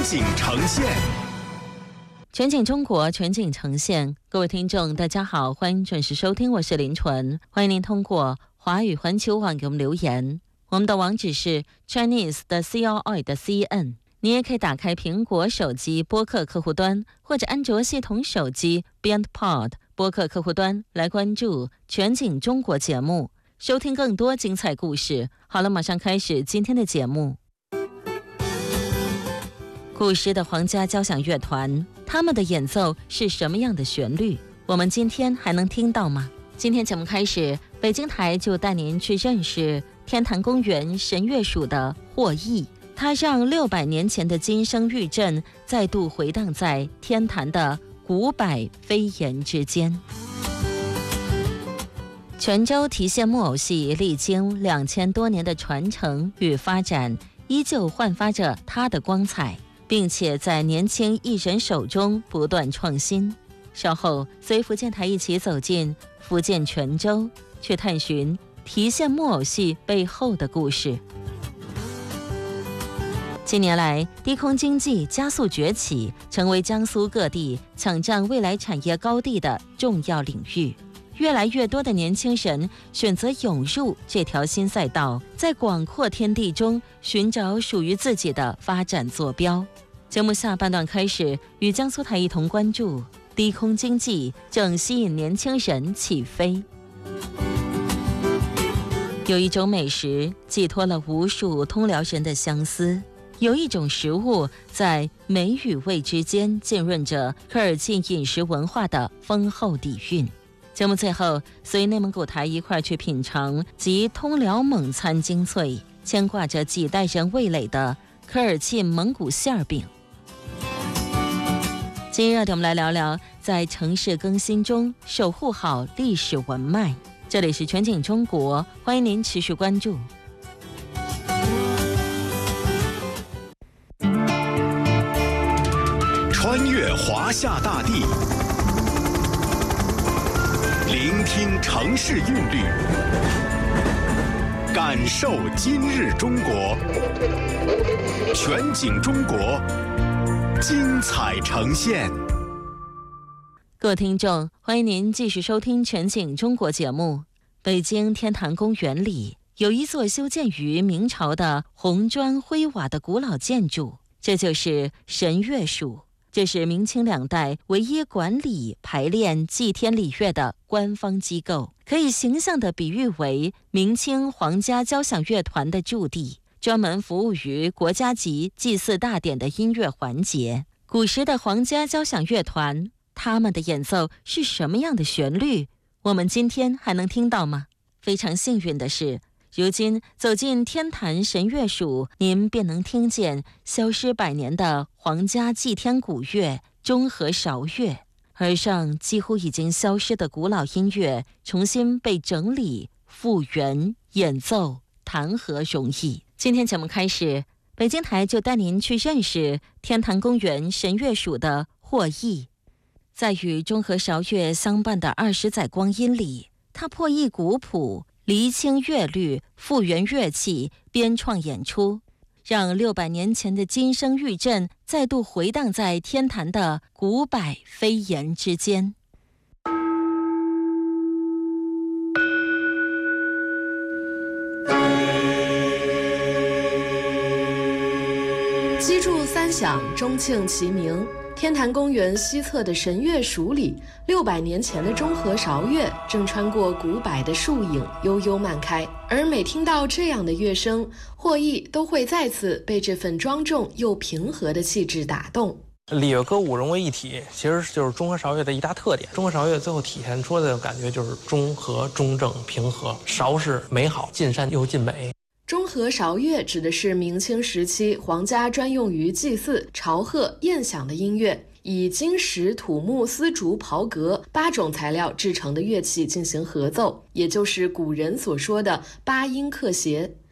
景呈现。 全景中国，全景呈现。各位听众大家好，欢迎准时收听，我是林纯。欢迎您通过华语环球网给我们留言，我们的网址是 Chinese 的 CRI 的 CN。 你也可以打开苹果手机播客客户端或者安卓系统手机 BeyondPod 播客客户端来关注全景中国节目，收听更多精彩故事。好了，马上开始今天的节目。古时的皇家交响乐团，他们的演奏是什么样的旋律？我们今天还能听到吗？今天节目开始，北京台就带您去认识天坛公园神乐署的霍毅，他让600年前的金声玉振再度回荡在天坛的古柏飞檐之间。泉州提线木偶戏历经2000多年的传承与发展，依旧焕发着它的光彩，并且在年轻艺人手中不断创新。稍后随福建台一起走进福建泉州，去探寻提线木偶戏背后的故事。近年来，低空经济加速崛起，成为江苏各地抢占未来产业高地的重要领域。越来越多的年轻人选择涌入这条新赛道，在广阔天地中寻找属于自己的发展坐标。节目下半段开始，与江苏台一同关注低空经济正吸引年轻人起飞。有一种美食寄托了无数通辽人的相思，有一种食物在美与味之间浸润着科尔沁饮食文化的丰厚底蕴。节目最后随内蒙古台一块去品尝集通辽蒙餐精粹，牵挂着几代人味蕾的科尔沁蒙古馅饼。今日我们来聊聊在城市更新中守护好历史文脉。这里是全景中国，欢迎您持续关注。 穿越华夏大地，聆听城市韵律，感受今日中国。全景中国，精彩呈现。 各位听众，欢迎您继续收听全景中国节目。北京天坛公园里有一座修建于明朝的红砖灰瓦的古老建筑，这就是神乐署。这是明清2代唯一管理排练祭天礼乐的官方机构，可以形象地比喻为明清皇家交响乐团的驻地，专门服务于国家级祭祀大典的音乐环节。古时的皇家交响乐团，他们的演奏是什么样的旋律？我们今天还能听到吗？非常幸运的是，如今走进天坛神乐署，您便能听见消失100年的皇家祭天古乐中和韶乐，而上几乎已经消失的古老音乐重新被整理、复原、演奏，谈何容易？今天节目开始，北京台就带您去认识天坛公园神乐署的霍毅。在与中和韶乐相伴的20载光阴里，他破译古谱，厘清乐律，复原乐器，编创演出，让600年前的金声玉振再度回荡在天坛的古柏飞檐之间。 击筑三响，钟磬齐鸣。天坛公园西侧的神乐署里，600年前的中和韶乐正穿过古柏的树影，悠悠漫开。而每听到这样的乐声，霍毅都会再次被这份庄重又平和的气质打动。 礼乐歌舞融为一体，其实就是中和韶乐的一大特点。中和韶乐最后体现出的感觉就是中和、中正、平和。韶是美好，尽善又尽美。 中和韶乐指的是明清时期皇家专用于祭祀、朝贺、宴享的音乐，以金石、土木、丝竹、袍革8种材料制成的乐器进行合奏，也就是古人所说的8音克谐。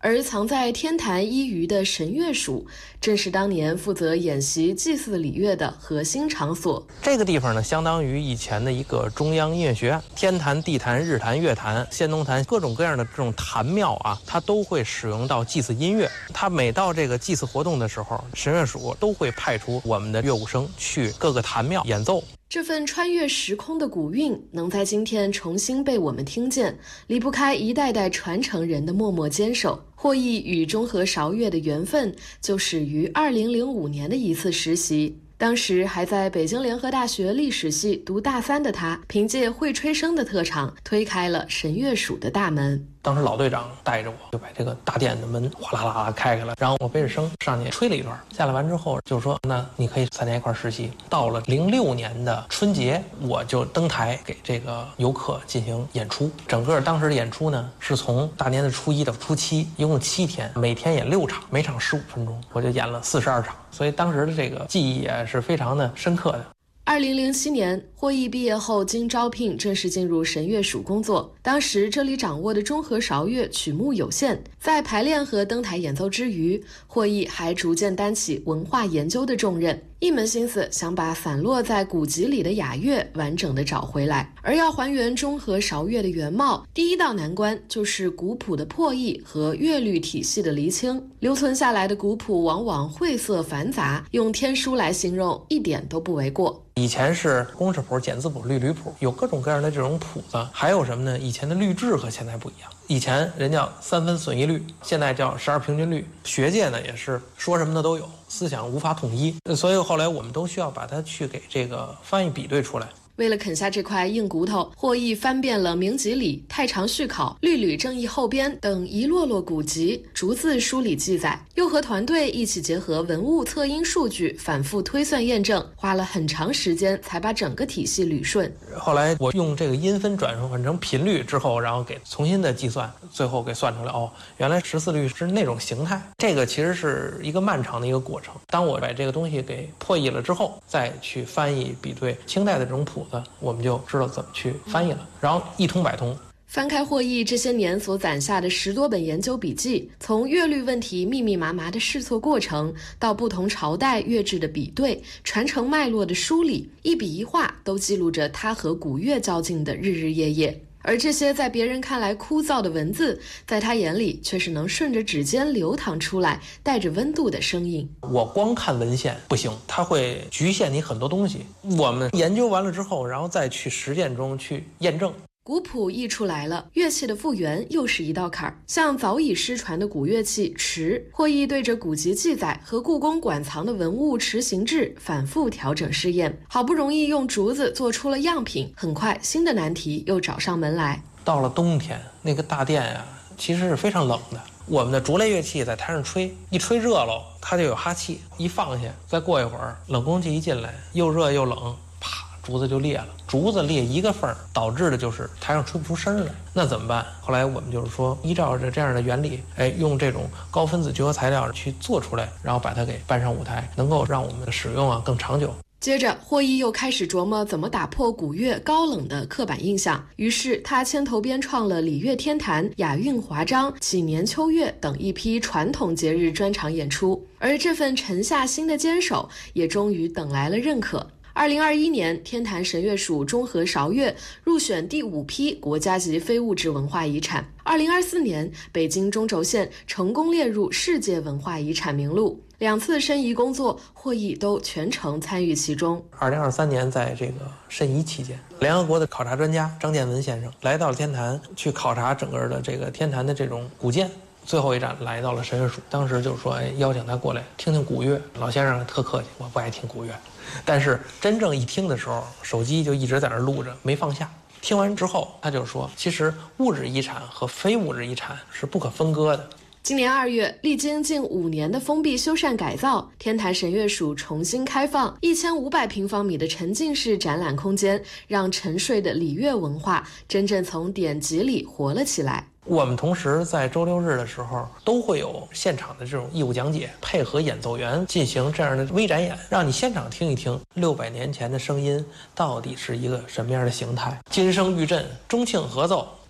而藏在天坛一隅的神乐署，正是当年负责演习祭祀礼乐的核心场所。 这个地方呢，相当于以前的一个中央音乐学院，天坛、地坛、日坛、月坛、仙农坛，各种各样的这种坛庙啊，它都会使用到祭祀音乐。它每到这个祭祀活动的时候，神乐署都会派出我们的乐舞生去各个坛庙演奏。 这份穿越时空的古韵能在今天重新被我们听见，离不开一代代传承人的默默坚守。霍毅与中和韶乐的缘分就始于2005年的一次实习。当时还在北京联合大学历史系读大3的他，凭借会吹笙的特长推开了神乐署的大门。 当时老队长带着我就把这个大殿的门哗啦啦开开了，然后我背着笙上去吹了一段，下来完之后就说那你可以参加一块实习。到了06年的春节，我就登台给这个游客进行演出。整个当时的演出呢，是从大年的初1到初7，一共7天，每天演6场，每场15分钟，我就演了42场，所以当时的这个记忆也是非常的深刻的。 2007年，霍毅毕业后经招聘正式进入神乐署工作。当时这里掌握的中和韶乐曲目有限，在排练和登台演奏之余，霍毅还逐渐担起文化研究的重任，一门心思想把散落在古籍里的雅乐完整的找回来。而要还原中和韶乐的原貌，第一道难关就是古谱的破译和乐律体系的厘清。留存下来的古谱往往晦涩繁杂，用天书来形容一点都不为过。 以前是公式谱、简字谱、律吕谱，有各种各样的这种谱子。还有什么呢？以前的律制和现在不一样。以前人叫3分损一律，现在叫12平均律。学界呢也是说什么的都有，思想无法统一，所以后来我们都需要把它去给这个翻译比对出来。 为了啃下这块硬骨头，霍毅翻遍了明集里、太常续考、律吕正义后编等一摞摞古籍，逐字梳理记载，又和团队一起结合文物测音数据，反复推算验证，花了很长时间才把整个体系捋顺。 后来我用这个音分转换成频率之后，然后给重新的计算，最后给算出来，原来14律是那种形态。这个其实是一个漫长的一个过程。当我把这个东西给破译了之后，再去翻译比对清代的这种谱，我们就知道怎么去翻译了，然后一通百通。 翻开霍毅这些年所攒下的10多本研究笔记，从乐律问题密密麻麻的试错过程，到不同朝代乐制的比对、传承脉络的梳理，一笔一画都记录着他和古乐较劲的日日夜夜。而这些在别人看来枯燥的文字，在他眼里却是能顺着指尖流淌出来，带着温度的声音。 我光看文献不行，它会局限你很多东西。我们研究完了之后，然后再去实践中去验证。 古谱译出来了，乐器的复原又是一道坎儿。像早已失传的古乐器池，霍毅对着古籍记载和故宫馆藏的文物池形制反复调整试验，好不容易用竹子做出了样品，很快新的难题又找上门来。 到了冬天，那个大殿呀，其实是非常冷的。我们的竹类乐器在台上吹，一吹热了，它就有哈气，一放下，再过一会儿，冷空气一进来，又热又冷，啪，竹子就裂了。竹子裂一个缝，导致的就是台上吹不出声来。那怎么办？后来我们就是说，依照着这样的原理，用这种高分子聚合材料去做出来，然后把它给搬上舞台，能够让我们的使用更长久。 接着，霍毅又开始琢磨怎么打破古乐高冷的刻板印象。于是，他牵头编创了礼乐天坛、雅韵华章、祈年秋月等一批传统节日专场演出。而这份沉下心的坚守，也终于等来了认可。2021年，天坛神乐署中和韶乐入选第5批国家级非物质文化遗产。2024年，北京中轴线成功列入世界文化遗产名录。2次申遗工作，霍毅都全程参与其中。 2023年，在这个申遗期间，联合国的考察专家张建文先生来到了天坛，去考察整个的这个天坛的这种古建。最后一站来到了神乐署，当时就说邀请他过来听听古乐。老先生特客气，我不爱听古乐，但是真正一听的时候，手机就一直在那录着，没放下。听完之后，他就说，其实物质遗产和非物质遗产是不可分割的。 今年2月，历经近5年的封闭修缮改造，天坛神乐署重新开放1500平方米的沉浸式展览空间，让沉睡的礼乐文化真正从典籍里活了起来。 我们同时在周6日的时候都会有现场的这种义务讲解，配合演奏员进行这样的微展演，让你现场听一听600年前的声音到底是一个什么样的形态。金声玉振，钟磬合奏，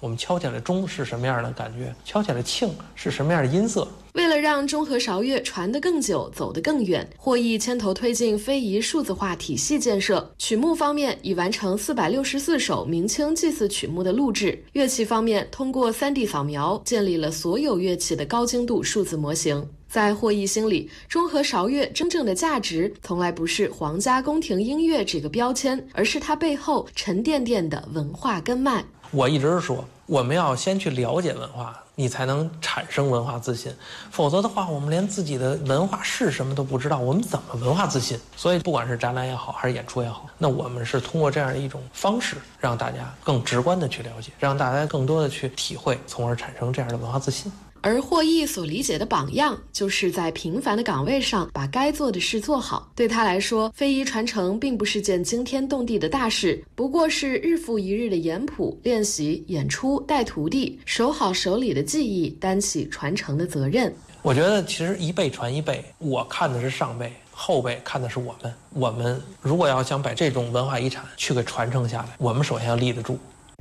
我们敲起来钟是什么样的感觉，敲起来磬是什么样的音色。 为了让中和韶乐传得更久，走得更远，霍毅牵头推进非遗数字化体系建设。曲目方面已完成464首明清祭祀曲目的录制，乐器方面通过 3D 扫描建立了所有乐器的高精度数字模型。在霍毅心里，中和韶乐真正的价值从来不是皇家宫廷音乐这个标签，而是它背后沉甸甸的文化根脉。 我一直说，我们要先去了解文化，你才能产生文化自信，否则的话，我们连自己的文化是什么都不知道，我们怎么文化自信？所以不管是展览也好，还是演出也好，那我们是通过这样的一种方式，让大家更直观的去了解，让大家更多的去体会，从而产生这样的文化自信。 而霍毅所理解的榜样，就是在平凡的岗位上把该做的事做好。对他来说，非遗传承并不是件惊天动地的大事，不过是日复一日的研谱、练习、演出、带徒弟，守好手里的技艺，担起传承的责任。 我觉得其实一辈传一辈，我看的是上辈，后辈看的是我们。我们如果要想把这种文化遗产去给传承下来，我们首先要立得住。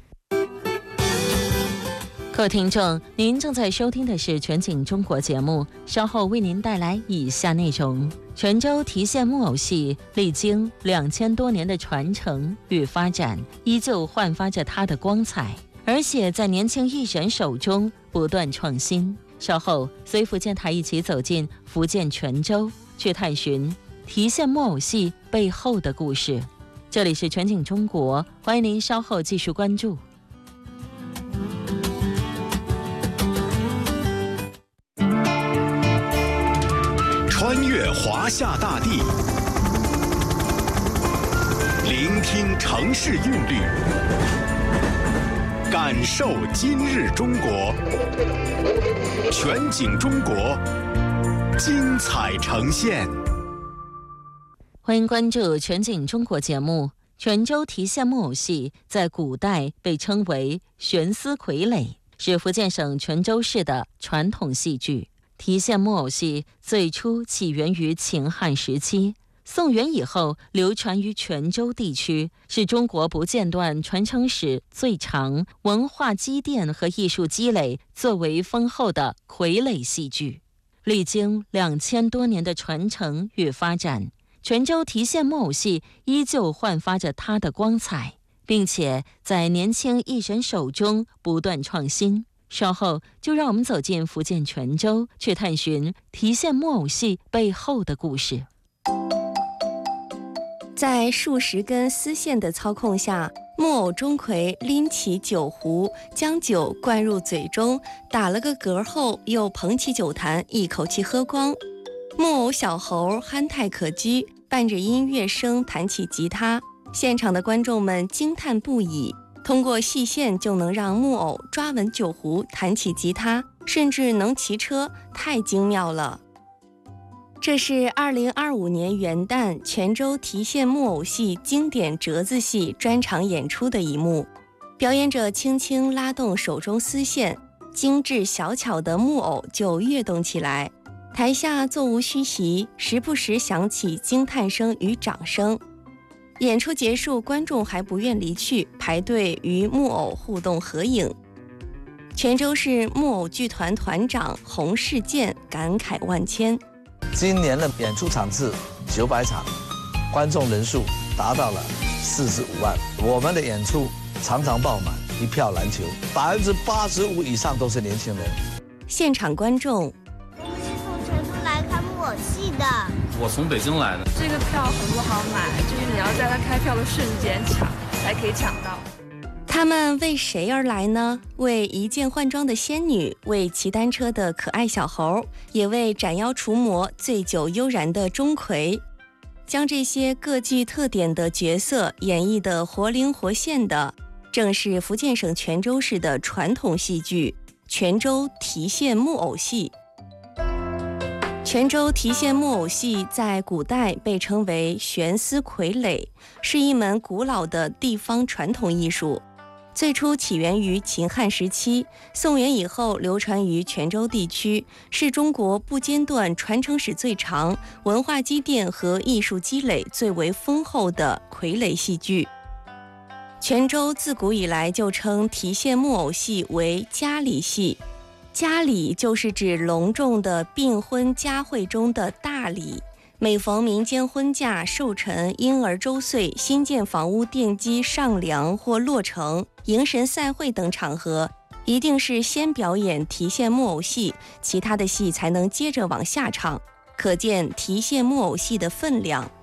各位听众，您正在收听的是全景中国节目，稍后为您带来以下内容。泉州提线木偶戏历经2000多年的传承与发展，依旧焕发着它的光彩，而且在年轻艺人手中不断创新。稍后随福建台一起走进福建泉州，去探寻提线木偶戏背后的故事。这里是全景中国，欢迎您稍后继续关注。 穿越华夏大地，聆听城市韵律，感受今日中国。全景中国，精彩呈现。 欢迎关注全景中国节目。泉州提线木偶戏在古代被称为悬丝傀儡，是福建省泉州市的传统戏剧。提线木偶戏最初起源于秦汉时期，宋元以后流传于泉州地区，是中国不间断传承史最长、文化积淀和艺术积累最为丰厚的傀儡戏剧。历经2000多年的传承与发展，泉州提线木偶戏依旧焕发着它的光彩，并且在年轻艺人手中不断创新。稍后就让我们走进福建泉州，去探寻提线木偶戏背后的故事。 在数十根丝线的操控下，木偶钟馗拎起酒壶，将酒灌入嘴中，打了个嗝后又捧起酒坛一口气喝光。木偶小猴憨态可掬，伴着音乐声弹起吉他，现场的观众们惊叹不已。通过细线就能让木偶抓稳酒壶，弹起吉他，甚至能骑车，太精妙了。这是2025年元旦泉州提线木偶戏经典折子戏专场演出的一幕。表演者轻轻拉动手中丝线，精致小巧的木偶就跃动起来。台下座无虚席，时不时响起惊叹声与掌声。演出结束，观众还不愿离去，排队与木偶互动合影。泉州市木偶剧团团长洪世健感慨万千。 今年的演出场次900场，观众人数达到了45万。我们的演出常常爆满，一票难求，85%以上都是年轻人。 现场观众， 我们是从成都来看木偶戏的。 我从北京来的。 这个票很不好买，就是你要在它开票的瞬间抢，才可以抢到。 他们为谁而来呢？为一键换装的仙女，为骑单车的可爱小猴，也为斩妖除魔、醉酒悠然的钟馗。将这些各具特点的角色演绎得活灵活现的，正是福建省泉州市的传统戏剧——泉州提线木偶戏。泉州提线木偶戏在古代被称为悬丝傀儡，是一门古老的地方传统艺术。最初起源于秦汉时期，宋元以后流传于泉州地区，是中国不间断传承史最长、文化积淀和艺术积累最为丰厚的傀儡戏剧。 泉州自古以来就称提线木偶戏为家里戏，家礼就是指隆重的订婚佳会中的大礼。每逢民间婚嫁、寿辰、婴儿周岁、新建房屋奠基上梁或落成、迎神赛会等场合，一定是先表演提线木偶戏，其他的戏才能接着往下唱，可见提线木偶戏的分量。